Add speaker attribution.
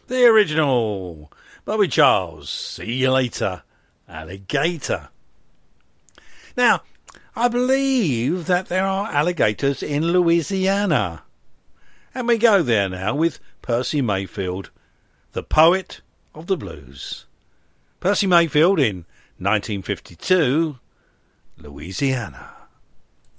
Speaker 1: The original. Bobby Charles. See you later, alligator. Now, I believe that there are alligators in Louisiana. And we go there now with Percy Mayfield, the poet of the blues. Percy Mayfield in 1952, Louisiana.